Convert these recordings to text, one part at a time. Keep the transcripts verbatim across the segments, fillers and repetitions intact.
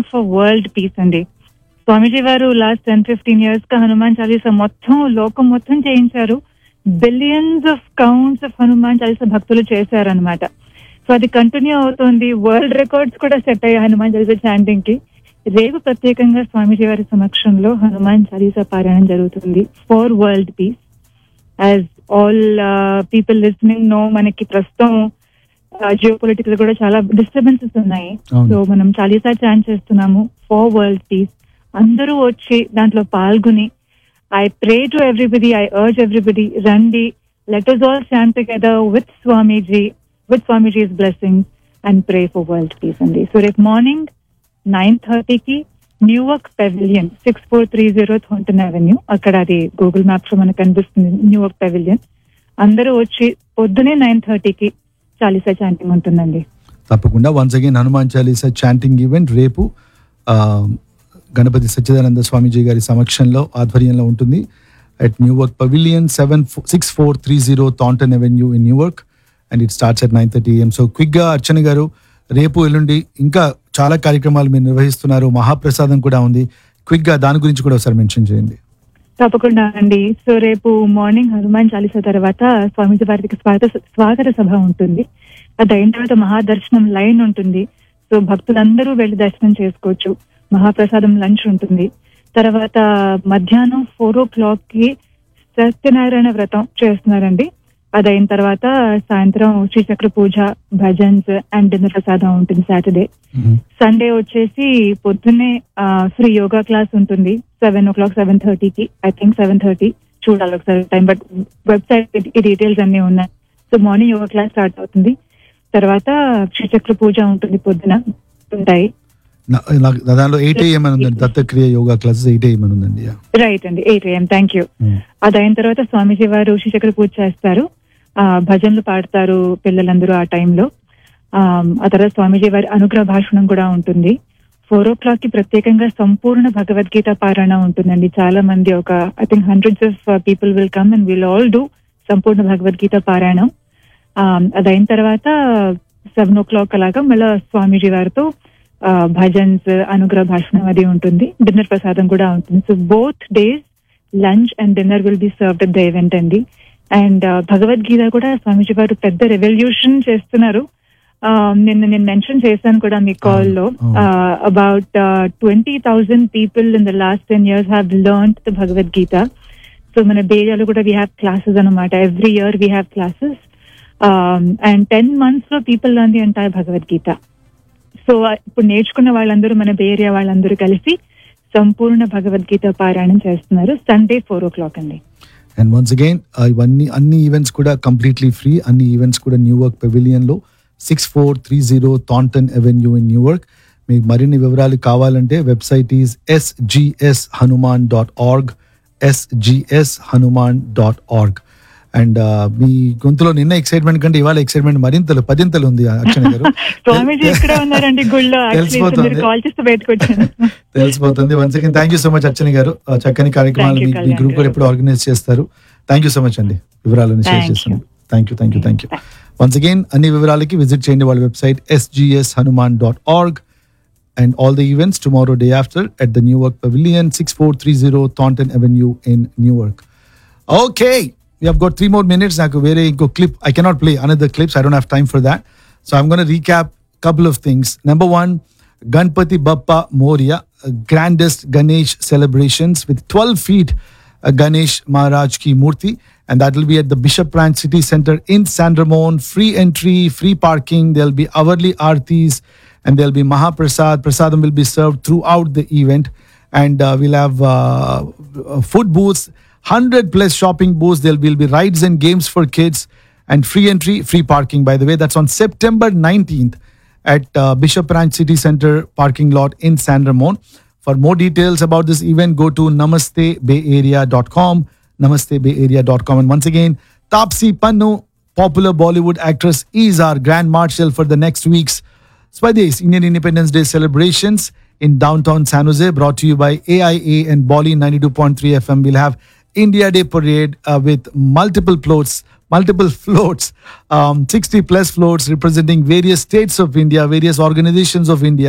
For world peace అండి. స్వామీజీ వారు last ten fifteen years గా హనుమాన్ చాలీసా మొత్తం లోకం మొత్తం చేయించారు. Billions of counts of Hanuman Chalisa భక్తులు చేశారనమాట. సో అది కంటిన్యూ అవుతుంది. వరల్డ్ రికార్డ్స్ కూడా సెట్ అయ్యాయి హనుమాన్ చాలీసా చాంటింగ్ కి. రేపు ప్రత్యేకంగా స్వామీజీ వారి సమక్షంలో హనుమాన్ చాలీసా పారాయణం జరుగుతుంది for world peace. As all people listening no, మనకి ప్రస్తుతం జియో పొలిటికల్ కూడా చాలా డిస్టర్బెన్సెస్ ఉన్నాయి. సో మనం చాలీసా చాంట్ చేస్తున్నాము ఫర్ వరల్డ్ పీస్. అందరూ వచ్చి దాంట్లో పాల్గొని, I pray to everybody, I urge everybody, రండి, let us all stand together with Swamiji, with Swamiji's blessings and pray for world peace అండి. సో రేపు మార్నింగ్ నైన్ థర్టీకి New York pavilion, six four three zero Thornton avenue, అక్కడ అది Google maps లో మనకు కనిపిస్తుంది New York pavilion. అందరూ వచ్చి పొద్దునే నైన్ థర్టీకి చాలీసా చాంటింగ్ ఉంటుందండి. తప్పకుండా once again Hanuman Chalisa chanting event రేపు గణపతి సచ్చిదానంద స్వామీజీ గారి సమక్షంలో ఆధ్వర్యంలో ఉంటుంది at New York Pavilion, seven six four three zero Thornton avenue in New York, and it starts at nine thirty AM. So క్విక్గా అర్చన గారు, రేపు ఎల్లుండి ఇంకా చాలా కార్యక్రమాలు మీరు నిర్వహిస్తున్నారు, మహాప్రసాదం కూడా ఉంది, క్విక్గా దాని గురించి కూడా ఒకసారి మెన్షన్ చేయండి. తప్పకుండా అండి. సో రేపు మార్నింగ్ హనుమాన్ చాలీసా తర్వాత స్వామీజీ వారికి స్వాగత స్వాగత సభ ఉంటుంది. అది అయిన తర్వాత మహాదర్శనం లైన్ ఉంటుంది. సో భక్తులందరూ వెళ్ళి దర్శనం చేసుకోవచ్చు. మహాప్రసాదం లంచ్ ఉంటుంది. తర్వాత మధ్యాహ్నం ఫోర్ ఓ క్లాక్ కి సత్యనారాయణ వ్రతం చేస్తున్నారండి. అది అయిన తర్వాత సాయంత్రం శ్రీచక్ర పూజ, భజన్స్ అండ్ డిన్నర్ ప్రసాదం ఉంటుంది సాటర్డే. సండే వచ్చేసి పొద్దున్నే ఫ్రీ యోగా క్లాస్ ఉంటుంది సెవెన్ ఓ క్లాక్ సెవెన్ థర్టీకి ఐ థింక్ సెవెన్ థర్టీ చూడాలి ఒకసారి టైం, బట్ వెబ్సైట్ ఈ డీటెయిల్స్ అన్ని ఉన్నాయి. So morning yoga class start అవుతుంది. తర్వాత శ్రీచక్ర పూజ ఉంటుంది, పొద్దున ఉంటాయి. దానిలో ఎయిట్ ఏఎం అని ఉందండి, దత్తక్రియ యోగా క్లాసెస్ ఎయిట్ ఏఎం అని ఉందండి. రైట్ అండి, ఎయిట్ ఏఎం. Thank you. అది అయిన తర్వాత స్వామీజీ వారు శ్రీచక్ర పూజ చేస్తారు, ఆ భజనలు పాడతారు పిల్లలందరూ ఆ టైంలో. ఆ తర్వాత స్వామీజీ వారి అనుగ్రహ భాషణం కూడా ఉంటుంది. ఫోర్ ఓ క్లాక్ కి ప్రత్యేకంగా సంపూర్ణ భగవద్గీత పారాయణ ఉంటుందండి. చాలా మంది, ఒక I think hundreds of people will come and will all do సంపూర్ణ భగవద్గీత పారాయణం. అది అయిన తర్వాత సెవెన్ ఓ క్లాక్ అలాగా మళ్ళీ స్వామీజీ వారితో భజన్స్, అనుగ్రహ భాషణం అది ఉంటుంది. డిన్నర్ ప్రసాదం కూడా ఉంటుంది. So both days lunch and dinner will be served at the event అండి. అండ్ భగవద్గీత కూడా స్వామీజీ వారు పెద్ద రెవల్యూషన్ చేస్తున్నారు. నిన్న నేను మెన్షన్ చేశాను కూడా మీ కాల్ లో, about twenty thousand people in the last ten years have learned the Bhagavad Gita. So మన బేరియాలో కూడా వీ హ్యావ్ క్లాసెస్ అనమాట. Every year we have classes and ten months లో people learn the entire Bhagavad Gita. So ఇప్పుడు నేర్చుకున్న వాళ్ళందరూ, మన బేరియా వాళ్ళందరూ కలిసి సంపూర్ణ భగవద్గీత పారాయణం చేస్తున్నారు. సండే ఫోర్ ఓ క్లాక్ అండి. అండ్ వన్స్ అగైన్ ఇవన్నీ అన్ని ఈవెంట్స్ కూడా కంప్లీట్లీ ఫ్రీ. అన్ని ఈవెంట్స్ కూడా న్యూయార్క్ పెవిలియన్ లో six four three zero Thornton avenue in New York. మీకు మరిన్ని వివరాలు కావాలంటే website is SGS Hanuman dot org, SGS Hanuman dot org. And మీ గొంతులో నిన్న ఎక్సైట్మెంట్ కంటే ఇవాళ ఎక్సైట్మెంట్ మరింతలు పదింతలు ఉంది అర్చన గారు. తెలిసిపోతుంది. Once again thank you so much అర్చన గారు. చక్కని కార్యక్రమాలు మీ గ్రూప్ కూడా ఎప్పుడు ఆర్గనైజ్ చేస్తారు. థ్యాంక్ యూ సో మచ్ అండి, వివరాలను షేర్ చేస్తాను. Thank you thank you thank you once again. అన్ని వివరాలకి విజిట్ చేయండి వాళ్ళ website SGS Hanuman dot org. And all the events tomorrow, day after, at the Newark Pavilion, six four three zero Thornton Avenue in Newark. Okay, we have got three more minutes. Naku vere inko clip, I cannot play another clips. I don't have time for that. So I'm going to recap a couple of things. Number one, Ganpati Bappa Moria, grandest Ganesh celebrations with twelve feet uh, Ganesh Maharaj ki Murti. And that will be at the Bishop Ranch City Center in San Ramon. Free entry, free parking. There'll be hourly aartis. And there'll be Mahaprasad. Prasadam will be served throughout the event. And uh, we'll have uh, food booths, one hundred plus shopping booths. There will be rides and games for kids. And free entry, free parking, by the way. That's on September nineteenth at uh, Bishop Ranch City Center parking lot in San Ramon. For more details about this event, go to namaste bay area dot com. namaste bay area dot com. And once again, Taapsee Pannu, popular Bollywood actress, is our Grand Marshal for the next week's Swadesh Indian Independence Day celebrations in downtown San Jose, brought to you by A I A and Bolly ninety-two point three F M. We'll have India Day parade uh, with multiple floats, multiple floats, um, sixty plus floats representing various states of India, various organizations of India,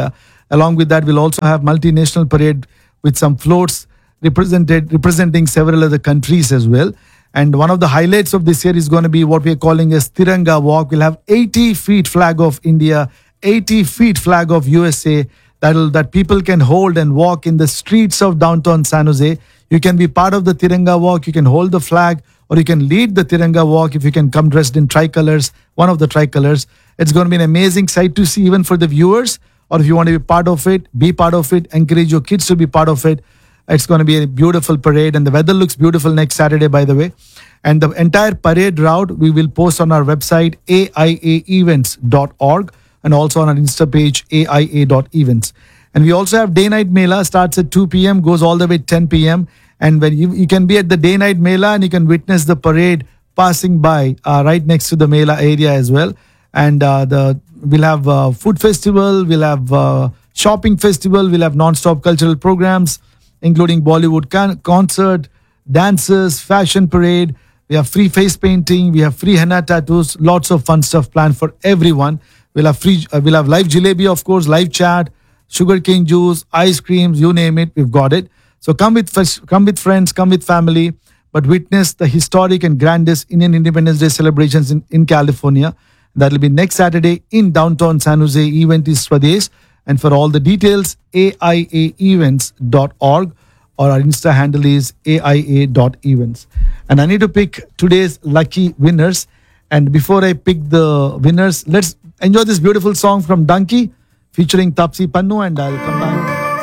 Along with that, we'll also have multinational parade with some floats represented representing several other countries as well. And one of the highlights of this year is going to be what we are calling as Tiranga Walk. We'll have eighty feet flag of India, eighty feet flag of U S A that'll, that people can hold and walk in the streets of downtown San Jose. You can be part of the Tiranga Walk. You can hold the flag, or you can lead the Tiranga Walk if you can come dressed in tricolors, one of the tricolors. It's going to be an amazing sight to see even for the viewers, or if you want to be part of it, be part of it, encourage your kids to be part of it. It's going to be a beautiful parade, and the weather looks beautiful next Saturday, by the way. And the entire parade route we will post on our website, A I A events dot org, and also on our Insta page, A I A dot events. And we also have day-night Mela, starts at two p.m., goes all the way ten p.m. And when you, you can be at the day-night Mela and you can witness the parade passing by uh, right next to the Mela area as well. And uh, the we'll have uh, food festival, we'll have uh, shopping festival, we'll have non-stop cultural programs, including Bollywood con- concert, dances, fashion parade. We have free face painting, we have free henna tattoos, lots of fun stuff planned for everyone. We'll have free, uh, we'll have live jalebi, of course, live chat, sugarcane juice, ice creams, you name it, we've got it. So come with come with friends, come with family, but witness the historic and grandest Indian Independence Day celebrations in, in California. That will be next Saturday in downtown San Jose. Event is Swadesh. And for all the details, A I A events dot org, or our Insta handle is A I A dot events. And I need to pick today's lucky winners. And before I pick the winners, let's enjoy this beautiful song from Donkey featuring Tapsi Pannu, and I'll come back.